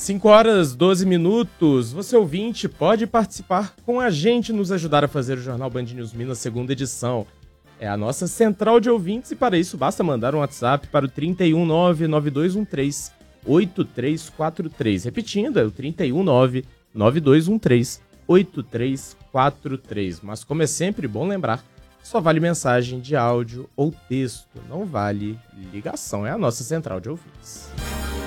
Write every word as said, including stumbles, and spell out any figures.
cinco horas, doze minutos. Você ouvinte pode participar com a gente, nos ajudar a fazer o Jornal Band News Minas, segunda edição. É a nossa central de ouvintes e para isso basta mandar um WhatsApp para o trinta e um nove, nove dois um três, oito três quatro três. Repetindo, é o trinta e um nove, nove dois um três, oito três quatro três. Mas como é sempre bom lembrar, só vale mensagem de áudio ou texto, não vale ligação. É a nossa central de ouvintes.